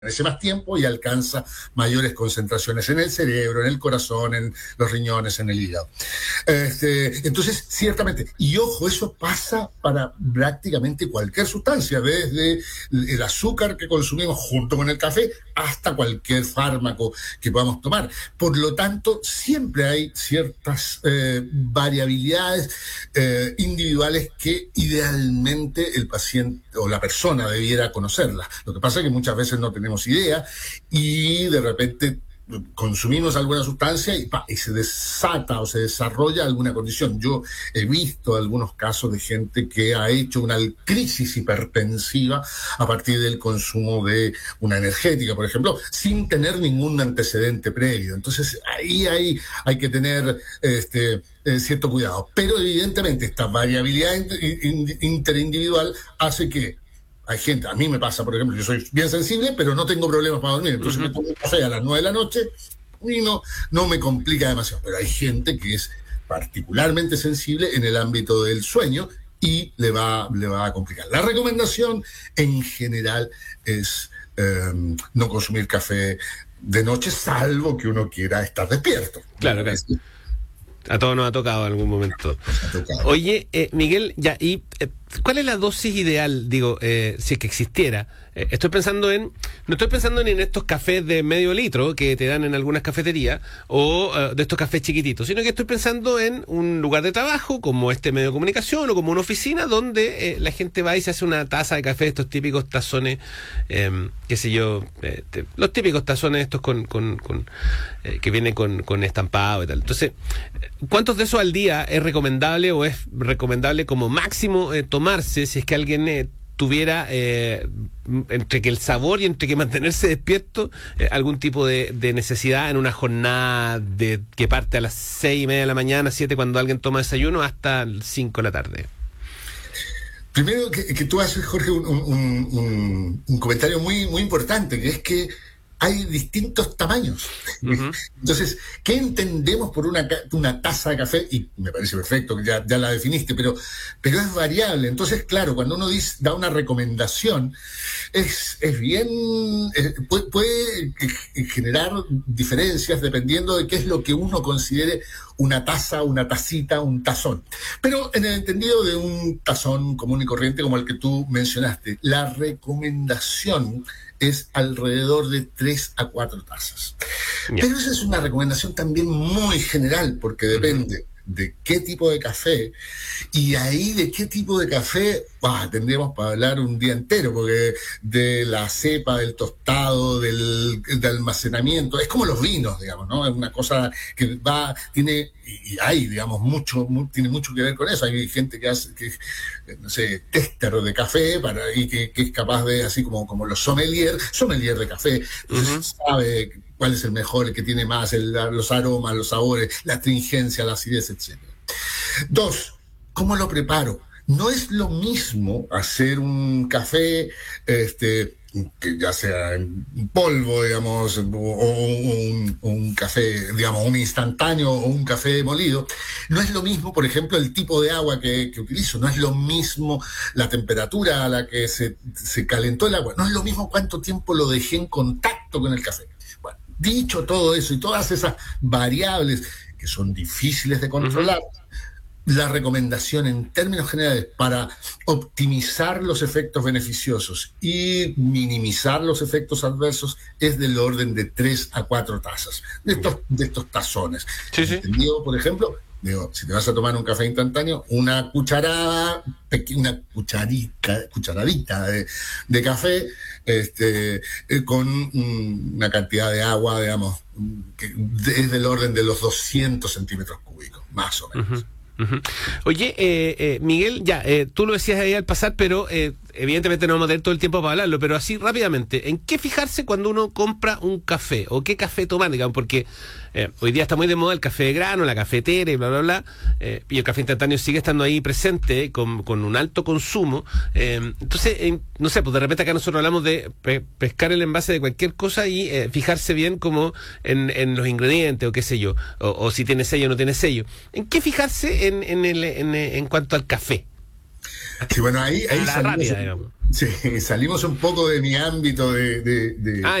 permanece más tiempo y alcanza mayores concentraciones en el cerebro, en el corazón, en los riñones, en el hígado. Entonces, ciertamente, y ojo, eso pasa para prácticamente cualquier sustancia, desde el azúcar que consumimos junto con el café hasta cualquier fármaco que podamos tomar. Por lo tanto, siempre hay ciertas variabilidades individuales que idealmente el paciente o la persona debiera conocerlas. Lo que pasa es que muchas veces no tenemos idea y de repente consumimos alguna sustancia y se desata o se desarrolla alguna condición. Yo he visto algunos casos de gente que ha hecho una crisis hipertensiva a partir del consumo de una energética, por ejemplo, sin tener ningún antecedente previo. Entonces ahí hay que tener cierto cuidado. Pero evidentemente esta variabilidad interindividual hace que hay gente, a mí me pasa, por ejemplo, yo soy bien sensible, pero no tengo problemas para dormir. Entonces me tomo un café a las 9 de la noche y no me complica demasiado. Pero hay gente que es particularmente sensible en el ámbito del sueño y le va a complicar. La recomendación en general es no consumir café de noche, salvo que uno quiera estar despierto. Claro, claro. A todos nos ha tocado en algún momento. Oye, Miguel, ya, y ¿cuál es la dosis ideal, digo, si es que existiera? No estoy pensando en estos cafés de medio litro que te dan en algunas cafeterías o de estos cafés chiquititos, sino que estoy pensando en un lugar de trabajo como este medio de comunicación o como una oficina donde la gente va y se hace una taza de café, estos típicos tazones, qué sé yo, los típicos tazones estos que vienen con estampado y tal. Entonces, ¿cuántos de esos al día es recomendable o es recomendable como máximo tomarse si es que alguien tuviera entre que el sabor y entre que mantenerse despierto algún tipo de necesidad en una jornada que parte a las 6:30 de la mañana, 7 cuando alguien toma desayuno, hasta 5 de la tarde? Primero que tú haces, Jorge, un comentario muy, muy importante, que es que hay distintos tamaños. Uh-huh. Entonces, ¿qué entendemos por una taza de café? Y me parece perfecto, que ya la definiste, pero es variable. Entonces, claro, cuando uno da una recomendación, es bien, puede generar diferencias dependiendo de qué es lo que uno considere una taza, una tacita, un tazón. Pero en el entendido de un tazón común y corriente como el que tú mencionaste, la recomendación es alrededor de 3 a 4 tazas. Yeah. Pero esa es una recomendación también muy general, porque depende de qué tipo de café, y ahí de qué tipo de café tendríamos para hablar un día entero, porque de la cepa, del tostado, del almacenamiento, es como los vinos, digamos, ¿no? Es una cosa que tiene, y hay, digamos, tiene mucho que ver con eso. Hay gente que hace, no sé, tester de café, y que es capaz de, así como los sommelier de café, entonces sabe cuál es el mejor, el que tiene más, los aromas, los sabores, la astringencia, la acidez, etc. 2, ¿cómo lo preparo? No es lo mismo hacer un café, que ya sea en polvo, digamos, o un café, digamos, un instantáneo o un café molido. No es lo mismo, por ejemplo, el tipo de agua que utilizo. No es lo mismo la temperatura a la que se calentó el agua. No es lo mismo cuánto tiempo lo dejé en contacto con el café. Bueno, dicho todo eso y todas esas variables que son difíciles de controlar, la recomendación en términos generales para optimizar los efectos beneficiosos y minimizar los efectos adversos es del orden de 3 a 4 tazas de estos tazones. Sí. ¿Entendido? Por ejemplo, si te vas a tomar un café instantáneo, una cucharadita de café con una cantidad de agua, digamos, que es del orden de los 200 centímetros cúbicos, más o menos. Uh-huh. Uh-huh. Oye, Miguel, ya, tú lo decías ahí al pasar, pero evidentemente no vamos a tener todo el tiempo para hablarlo, pero así rápidamente, ¿en qué fijarse cuando uno compra un café? ¿O qué café tomar, digamos? Porque hoy día está muy de moda el café de grano, la cafetera y bla, bla, bla, y el café instantáneo sigue estando ahí presente con un alto consumo. Entonces, no sé, pues de repente acá nosotros hablamos de pescar el envase de cualquier cosa y fijarse bien como en los ingredientes o qué sé yo, o si tiene sello o no tiene sello. ¿En qué fijarse en cuanto al café? Sí, bueno, ahí la rápida, digamos. Sí, salimos un poco de mi ámbito de, Ah,